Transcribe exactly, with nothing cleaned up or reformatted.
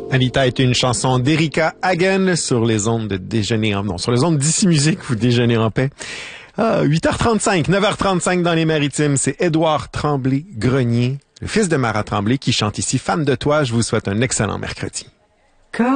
Anita est une chanson d'Erika Hagen sur les ondes de Déjeuner en... Non, sur les ondes d'Ici Musique ou Déjeuner en paix. Ah, huit heures trente-cinq, neuf heures trente-cinq dans les Maritimes, c'est Édouard Tremblay-Grenier, le fils de Marat Tremblay, qui chante ici « Fan de toi ». Je vous souhaite un excellent mercredi.